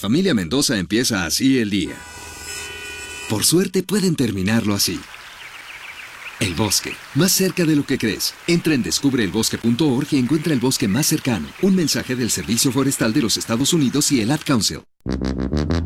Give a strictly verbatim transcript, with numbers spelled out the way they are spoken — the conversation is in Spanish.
Familia Mendoza empieza así el día. Por suerte pueden terminarlo así. El bosque, más cerca de lo que crees. Entra en descubre el bosque punto org y encuentra el bosque más cercano. Un mensaje del Servicio Forestal de los Estados Unidos y el Ad Council.